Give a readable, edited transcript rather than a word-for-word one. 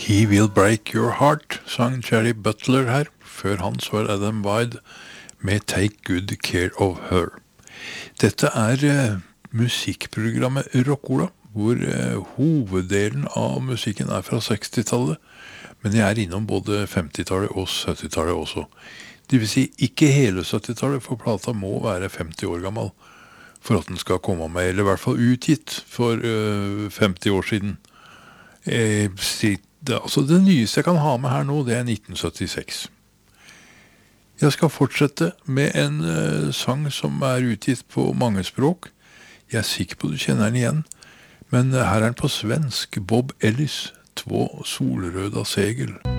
He Will Break Your Heart, sang Jerry Butler her. Før han så var Adam Wyde med Take Good Care of Her. Dette musikkprogrammet Rockola, hvor hoveddelen av musikken fra 60-tallet, men jeg innom både 50-tallet og 70-tallet også. Det vil si, ikke hele 70-tallet, for plata må være 50 år gammel for at den skal komme med, eller i hvert fall utgitt for 50 år siden. Altså det nyeste jeg kan ha med her nå, det 1976. Jeg skal fortsette med en sang som utgitt på mange språk. Jeg sikker på du kjenner den igjen, men her den på svensk. Bob Ellis, Två solröda segel.